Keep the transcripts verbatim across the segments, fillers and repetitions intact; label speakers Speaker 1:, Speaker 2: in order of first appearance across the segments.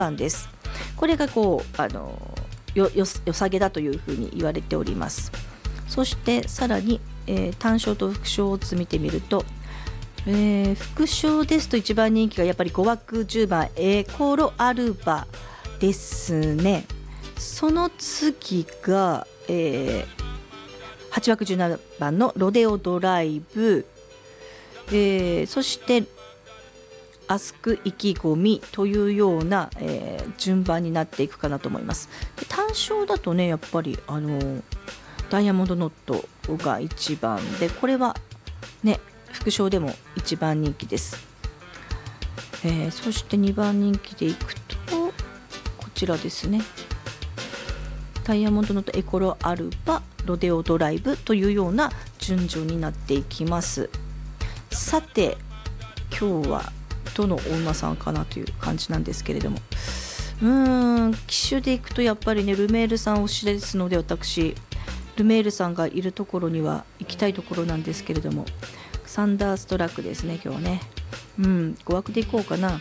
Speaker 1: 番です。これがこうあのよよよさげだというふうに言われております。そしてさらに、えー、単勝と副賞オッズ見てみると、えー、副賞ですと一番人気がやっぱりご枠じゅうばんエコロアルバですね。その次が、えー、はち枠じゅうななばんのロデオドライブ、えー、そしてアスク意気込みというような、えー、順番になっていくかなと思います。で単勝だとねやっぱりあのダイヤモンドノットがいちばんで、これはね副賞でもいちばん人気です。えー、そしてにばん人気でいくとこちらですね、ダイヤモンドノットエコロアルバロデオドライブというような順序になっていきます。さて今日はどのお馬さんかなという感じなんですけれども、うーん騎手でいくとやっぱりねルメールさん推しですので、私ルメールさんがいるところには行きたいところなんですけれども、サンダーストラックですね今日はね。うんご枠でいこうかな。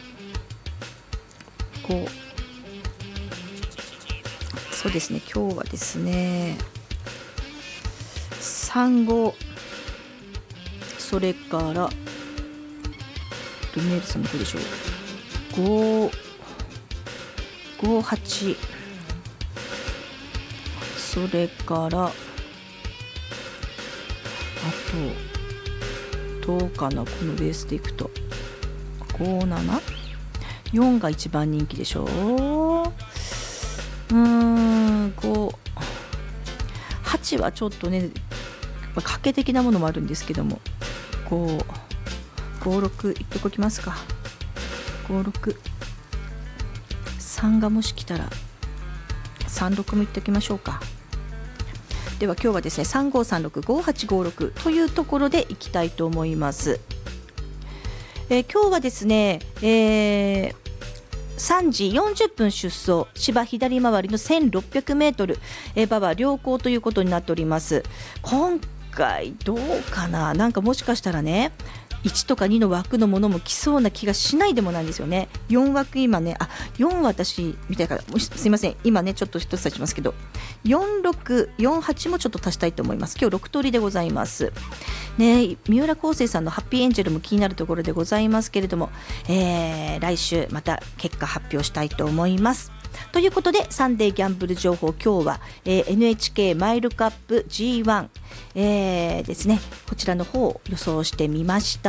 Speaker 1: こうそうですね今日はですねさんご、それからルメールさんの方でしょうご、ご、はち、それからあとどうかな、このレースでいくとご、なな、よんが一番人気でしょう。うーんご、はちはちょっとね賭け的なものもあるんですけども、ご、ご、ろくいっとこきますか。ご、ろく、さんがもし来たらさん、ろくもいっときましょうか。では今日はですねさん、ご、さん、ろく、ご、はち、ご、ろくというところでいきたいと思います。えー、今日はですね、えー、さんじよんじゅっぷん出走、芝左回りのせんろっぴゃくメートル、えー、馬場良好ということになっております。今回どうかな、なんかもしかしたらねいちとかにの枠のものも来そうな気がしないでもないんですよね。よん枠今ね、あよん私みたいからすいません今ねちょっと一つ足しますけどよん、ろく、よん、はちもちょっと足したいと思います。今日ろく通りでございますね。三浦康生さんのハッピーエンジェルも気になるところでございますけれども、えー、来週また結果発表したいと思います。ということでサンデーギャンブル情報、今日は、えー、エヌエイチケー マイルカップ ジーワン、えー、ですね、こちらの方を予想してみました。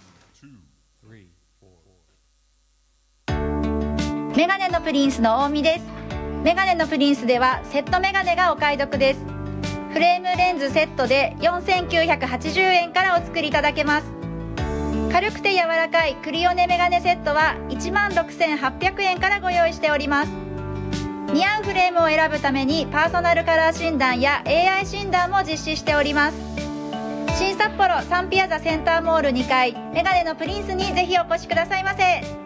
Speaker 2: メガネのプリンスの大見です。メガネのプリンスではセットメガネがお買い得です。フレームレンズセットでよんせんきゅうひゃくはちじゅうえんからお作りいただけます。軽くて柔らかいクリオネメガネセットはいちまんろくせんはっぴゃくえんからご用意しております。似合うフレームを選ぶためにパーソナルカラー診断や エーアイ 診断も実施しております。新札幌サンピアザセンターモールにかいメガネのプリンスにぜひお越しくださいませ。